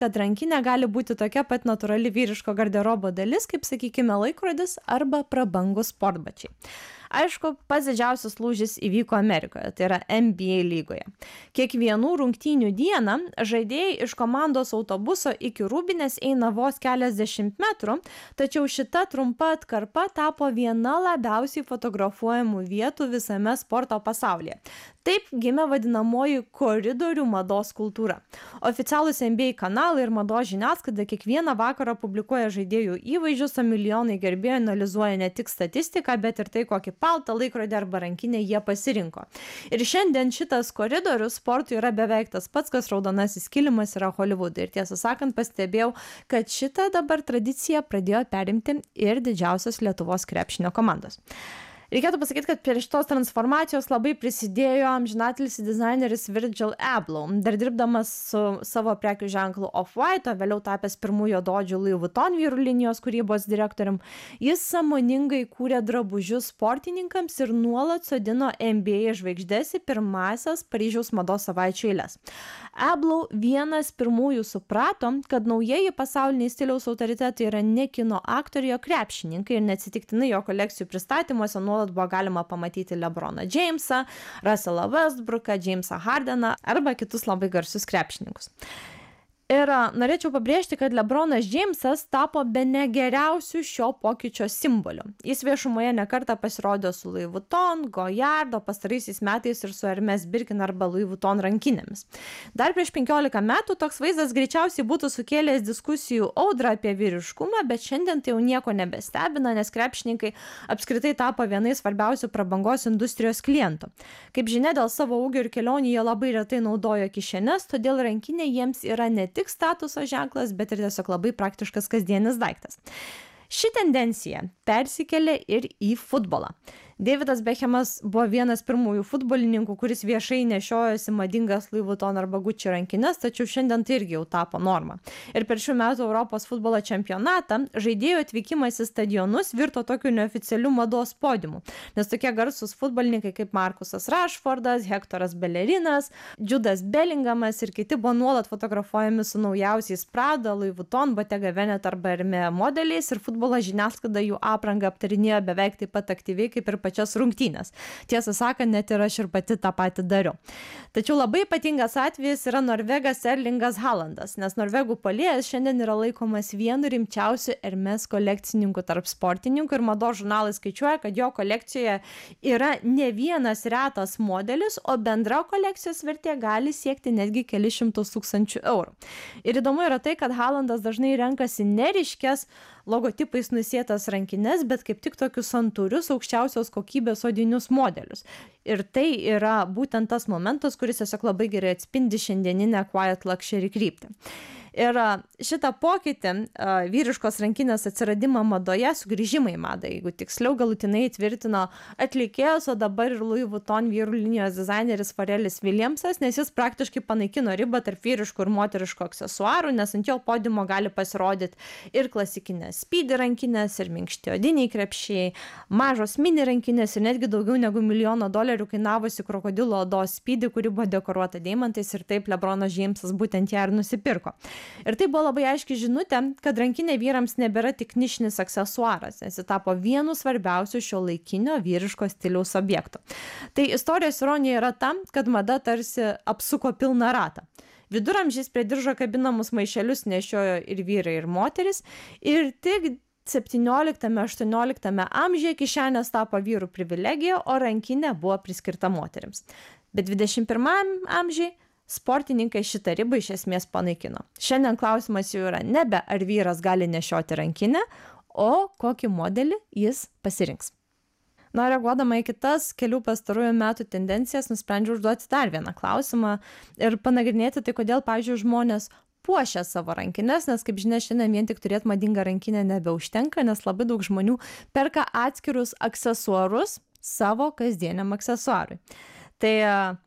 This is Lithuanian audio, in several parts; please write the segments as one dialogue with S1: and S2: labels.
S1: kad rankinė gali būti tokia pat natūrali vyriško garderobo dalis, kaip, sakykime, laikrodis arba prabangus sportbačiai. Aišku, pats didžiausias lūžis įvyko Amerikoje, tai yra NBA lygoje. Kiekvienų rungtynių dieną žaidėjai iš komandos autobuso iki rūbinės eina vos keliasdešimt metrų, tačiau šita trumpa atkarpa tapo viena labiausiai fotografuojamų vietų visame sporto pasaulyje. Taip gimė vadinamoji koridorių mados kultūra. Oficialūs NBA kanalai ir mados žiniasklaida kiekvieną vakarą publikuoja žaidėjų įvaizdžius, o milijonai gerbėjų analizuoja ne tik statistiką, bet ir tai, kokį paltą, laikrodį arba rankinę jie pasirinko. Ir šiandien šitas koridorius sportui yra beveik tas pats, kas raudonasis kilimas yra Hollywoodai. Ir tiesą sakant, pastebėjau, kad šitą dabar tradiciją pradėjo perimti ir didžiausios Lietuvos krepšinio komandos. Reikėtų pasakyti, kad prie šitos transformacijos labai prisidėjo amžinatilsį dizaineris Virgil Abloh. Dar dirbdamas su savo prekių ženklu Off-White, o vėliau tapęs pirmųjų juodaodžių Louis Vuitton vyrų linijos kūrybos direktorium, jis sąmoningai kūrė drabužius sportininkams ir nuolat sodino NBA žvaigždės į pirmąsias Paryžiaus mados savaičių eiles. Abloh vienas pirmųjų suprato, kad naujieji pasauliniai stiliaus autoritetai yra ne kino aktoriai, o krepšininkai, ir neatsitiktinai jo kolekcijų pristatymuose nuolat buvo galima pamatyti LeBroną Jamesą, Russellą Westbrooką, Jamesą Hardeną arba kitus labai garsius krepšininkus. Ir norėčiau pabrėžti, kad LeBronas Jamesas tapo bene geriausiu šio pokyčio simboliu. Jis viešumoje nekartą pasirodė su Louis Vuitton, Goyard, o pastaraisiais metais ir su Hermes Birkin arba Louis Vuitton rankinėmis. Dar prieš 15 metų toks vaizdas greičiausiai būtų sukėlęs diskusijų audrą apie vyriškumą, bet šiandien tai jau nieko nebestebina, nes krepšininkai apskritai tapo vienais svarbiausių prabangos industrijos klientų. Kaip žinia, dėl savo ūgio ir kelionių jie labai retai naudojo kišenes, todėl rankinė jiems yra ne tik statuso ženklas, bet ir tiesiog labai praktiškas kasdienis daiktas. Ši tendencija persikėlė ir į futbolą. Davidas Beckhamas buvo vienas pirmųjų futbolininkų, kuris viešai nešiojosi madingas Louis Vuitton arba Gucci rankines, tačiau šiandien tai irgi jau tapo norma. Ir per šių metų Europos futbolo čempionatą žaidėjų atvykimas į stadionus virto tokiu neoficialiu mados podiumu, nes tokie garsūs futbolininkai kaip Marcusas Rashfordas, Hectoras Bellerinas, Judas Bellingamas ir kiti buvo nuolat fotografuojami su naujausiais Prada, Louis Vuitton, Bottega Veneta arba Hermès modeliais, ir futbolo žiniasklaida jų aprangą aptarinėjo beveik taip pat aktyviai kaip ir pačias rungtynės. Tiesą sakant, net ir aš ir pati tą patį dariau. Tačiau labai ypatingas atvejis yra norvegas Erlingas Haalandas, nes norvegų puolėjas šiandien yra laikomas vienu rimčiausių Hermès kolekcininkų tarp sportininkų, ir mados žurnalai skaičiuoja, kad jo kolekcijoje yra ne vienas retas modelis, o bendra kolekcijos vertė gali siekti netgi kelis šimtus tūkstančių eurų. Ir įdomu yra tai, kad Haalandas dažnai renkasi neryškias logotipais nusėtas rankines, bet kaip tik tokius santūrius aukščiausios kokybės odinius modelius. Ir tai yra būtent tas momentas, kuris tiesiog labai gerai atspindi šiandieninę quiet luxury kryptį. Ir šitą pokytį, vyriškos rankinės atsiradimą madoje, sugrįžimą į madą, jeigu tiksliau, galutinai įtvirtino atlikėjas, o dabar ir Louis Vuitton vyrų linijos dizaineris Pharelis Williamsas, nes jis praktiškai panaikino ribą tarp vyriškų ir moteriškų aksesuarų, nes ant jo podiumo gali pasirodyti ir klasikinės speedy rankinės, ir minkšti odiniai krepšiai, mažos mini rankinės ir netgi daugiau negu $1 000 000 kainavusi krokodilo odos speedy, kuri buvo dekoruota deimantais, ir taip LeBronas Jamesas būtent ją ir nusipirko. Ir tai buvo labai aiški žinutė, kad rankinė vyrams nebėra tik nišinis aksesuaras, nes ji tapo vienu svarbiausių šiuolaikinio vyriško stiliaus objektų. Tai istorijos ironija yra ta, kad mada tarsi apsuko pilną ratą. Viduramžiais prie diržo kabinamus maišelius nešiojo ir vyrai, ir moteris, ir tik 17-18 amžiuje kišenės tapo vyrų privilegija, o rankinė buvo priskirta moterims. Bet 21 amžiuje sportininkai šitą ribą iš esmės panaikino. Šiandien klausimas jau yra nebe ar vyras gali nešioti rankinę, o kokį modelį jis pasirinks. Na, reaguodama į kitas kelių pastarųjų metų tendencijas, nusprendžiau užduoti dar vieną klausimą ir panagrinėti tai, kodėl, pavyzdžiui, žmonės puošia savo rankines, nes, kaip žinia, šiandien vien tik turėti madingą rankinę nebeužtenka, nes labai daug žmonių perka atskirus aksesuarus savo kasdieniam aksesuarui. Tai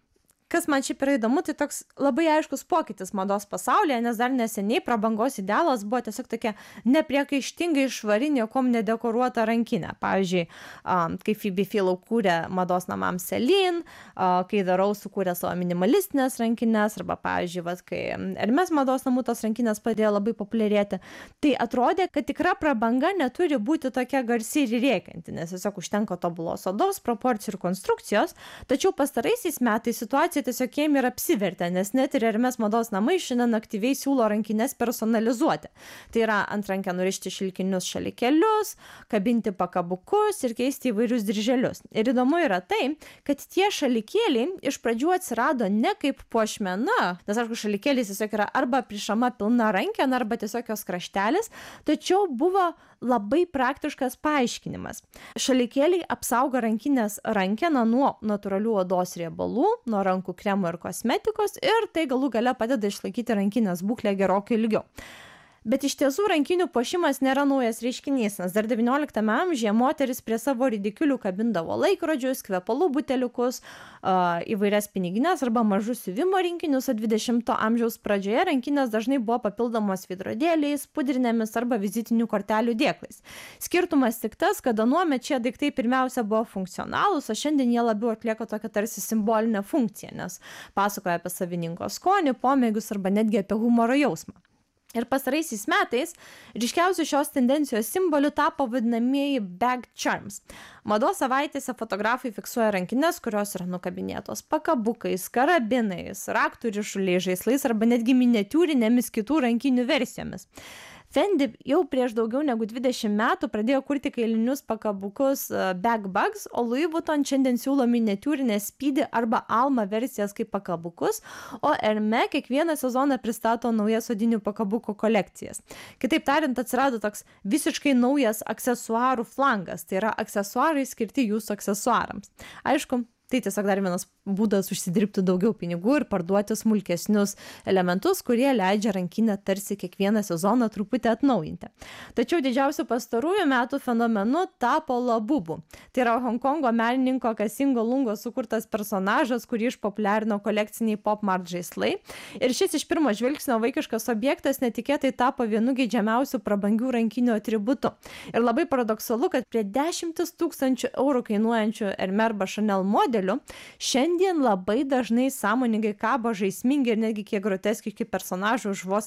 S1: Kas man šiaip yra įdomu, tai toks labai aiškus pokytis mados pasaulyje, nes dar neseniai prabangos idealas buvo tiesiog tokia nepriekaištingai švari, niekom nedekoruota rankinė. Pavyzdžiui, kai Phoebe Philo kūrė mados namams Celine, kai Darau sukūrė savo minimalistinės rankinės, arba pavyzdžiui, kai Hermes mados namų tos rankinės pradėjo labai populiarėti, tai atrodė, kad tikra prabanga neturi būti tokia garsi ir rėkianti, nes tiesiog užtenka tobulos odos, proporcijų ir konstrukcijos, tačiau pastaraisiais metais situacija tiesiog jiem ir apsivertė, nes net ir Hermes mados namai šiandien aktyviai siūlo rankines personalizuoti. Tai yra ant rankenų nurišti šilkinius šalikėlius, kabinti pakabukus ir keisti įvairius dirželius. Ir įdomu yra tai, kad tie šalikėliai iš pradžių atsirado ne kaip puošmena, nes aišku, šalikėlis tiesiog yra arba prišama pilna rankena, arba tiesiog jos kraštelis, tačiau buvo labai praktiškas paaiškinimas. Šalikėliai apsaugo rankinės rankeną nuo natūralių odos riebalų, nuo rankų kremo ir kosmetikos ir tai galų gale padeda išlaikyti rankinės būklę gerokai ilgiau. Bet iš tiesų rankinių puošimas nėra naujas reiškinys, nes dar XIX amžiuje moteris prie savo ridikiulių kabindavo laikrodžius, kvepalų buteliukus, įvairias pinigines arba mažus siuvimo rinkinius, o XX amžiaus pradžioje rankinės dažnai buvo papildomos veidrodėliais, pudrinėmis arba vizitinių kortelių dėklais. Skirtumas tik tas, kad anuomet šie daiktai pirmiausia buvo funkcionalūs, o šiandien jie labiau atlieka tokią tarsi simbolinę funkciją, nes pasakoja apie savininko skonį, pomėgius arba netgi apie humoro jausmą. Ir pastaraisiais metais ryškiausių šios tendencijos simbolių tapo vadinamieji bag charms. Mados savaitėse fotografai fiksuoja rankines, kurios yra nukabinėtos pakabukais, karabinais, raktų ryšuliais, žaislais arba netgi miniatiūrinėmis kitų rankinių versijomis. Fendi jau prieš daugiau negu 20 metų pradėjo kurti kailinius pakabukus Bag Bugs, o Louis Vuitton šiandien siūlo miniatiūrinės Speedy arba Alma versijas kaip pakabukus, o Hermes kiekvieną sezoną pristato naujas odinių pakabukų kolekcijas. Kitaip tariant, atsirado toks visiškai naujas aksesuarų flangas, tai yra aksesuarai skirti jūsų aksesuarams. Aišku, tai tiesiog dar vienas būdas užsidirbti daugiau pinigų ir parduoti smulkesnius elementus, kurie leidžia rankinę tarsi kiekvieną sezoną truputį atnaujinti. Tačiau didžiausiu pastarųjų metų fenomenu tapo Labubu. Tai yra Honkongo menininko Kasingo Lungo sukurtas personažas, kurį išpopuliarino kolekciniai Pop Mart žaislai. Ir šis iš pirmo žvilgsnio vaikiškas objektas netikėtai tapo vienu geidžiamiausių prabangių rankinių atributų. Ir labai paradoksalu, kad prie 10 000 eurų kainuojančių Hermes arba Chanel modelių šiandien labai dažnai sąmoningai kabo žaismingi ir netgi kiek groteskiški personažai už vos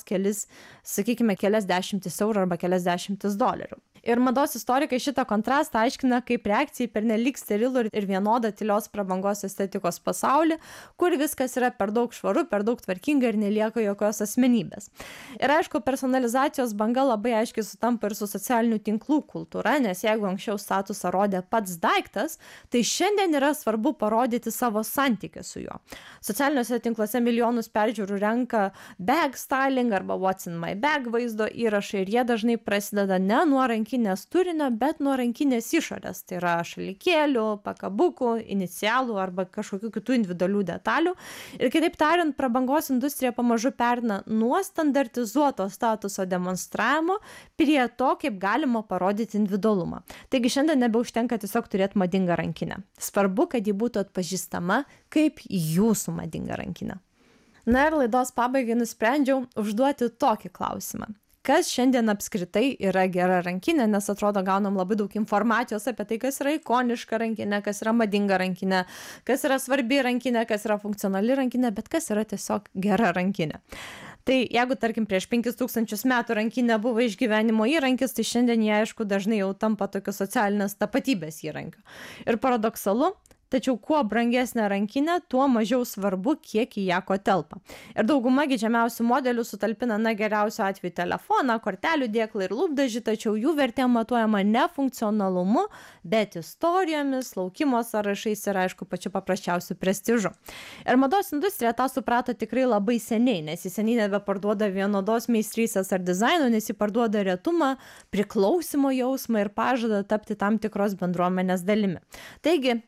S1: kelias dešimtis eurų arba kelias dešimtis dolerių. Ir mados istorikai šitą kontrastą aiškina kaip reakcija į pernelyg sterilų ir vienodą tylios prabangos estetikos pasaulį, kur viskas yra per daug švaru, per daug tvarkinga ir nelieka jokios asmenybės. Ir aišku, personalizacijos banga labai aiškiai sutampa ir su socialinių tinklų kultūra, nes jeigu anksčiau statusą rodė pats daiktas, tai šiandien yra svarbu parodyti savo santykį su juo. Socialiniuose tinkluose milijonus peržiūrų renka bag styling arba what's in my bag vaizdo įrašai ir jie dažnai prasideda ne nuo rankinės turinio, bet nuo rankinės išorės. Tai yra šalikėlių, pakabukų, inicialų arba kažkokių kitų individualių detalių. Ir kitaip tariant, prabangos industrija pamažu perina nuo standartizuoto statuso demonstravimo prie to, kaip galima parodyti individualumą. Taigi šiandien nebeužtenka tiesiog turėti madingą rankinę. Svarbu, kad ji būtų atpažįstama kaip jūsų madinga rankinė. Na ir laidos pabaigai nusprendžiau užduoti tokį klausimą. Kas šiandien apskritai yra gera rankinė, nes atrodo gaunam labai daug informacijos apie tai, kas yra ikoniška rankinė, kas yra madinga rankinė, kas yra svarbi rankinė, kas yra funkcionali rankinė, bet kas yra tiesiog gera rankinė. Tai jeigu, tarkim, prieš 5000 metų rankinė buvo išgyvenimo įrankis, tai šiandien jie, aišku, dažnai jau tampa tokiu socialinės tapatybės įrankiu. Ir paradoksalu, tačiau kuo brangesnė rankinė, tuo mažiau svarbu, kiek į ją ko telpa. Ir dauguma geidžiamiausių modelių sutalpina geriausiu atveju telefoną, kortelių dėklą ir lūpdažį, tačiau jų vertė matuojama ne funkcionalumu, bet istorijomis, laukimo sąrašais ir, aišku, pačiu paprasčiausiu prestižu. Ir mados industrija tą suprato tikrai labai seniai, nes jis seniai nebeparduoda vienodos meistrystės ar dizaino, nes jis parduoda retumą, priklausimo jausmą ir pažadą tapti tam tikros bendruomenės dalimi. Taigi, Hermes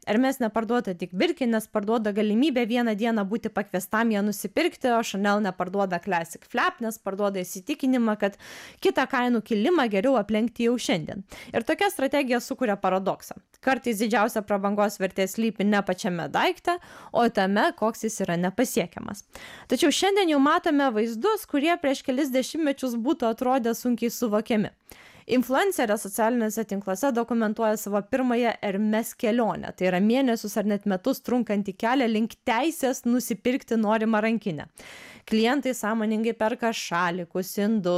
S1: neparduoda tik Birkin, nes parduoda galimybę vieną dieną būti pakviestam ją nusipirkti, o Chanel neparduoda Classic Flap, nes parduoda įsitikinimą, kad kitą kainų kilimą geriau aplenkti jau šiandien. Ir tokia strategija sukuria paradoksą. Kartais didžiausia prabangos vertė slypi ne pačiame daikte, o tame, koks jis yra nepasiekiamas. Tačiau šiandien jau matome vaizdus, kurie prieš kelis dešimtmečius būtų atrodę sunkiai suvokiami. Influencerė socialiniuose tinkluose dokumentuoja savo pirmąją Hermes kelionę, tai yra mėnesius ar net metus trunkantį kelią link teisės nusipirkti norimą rankinę. Klientai sąmoningai perka šalikus, indus,